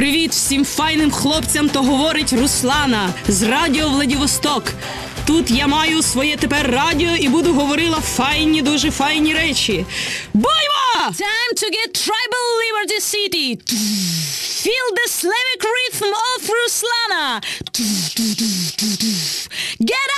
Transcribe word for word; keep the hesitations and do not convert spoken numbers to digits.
Привіт всім файним хлопцям, то говорить Руслана з радіо Владивосток. Тут я маю своє тепер радіо і буду говорила файні, дуже файні речі. Боймо! Time to get tribal Liberty City. Feel the Slavic rhythm of Ruslana. Get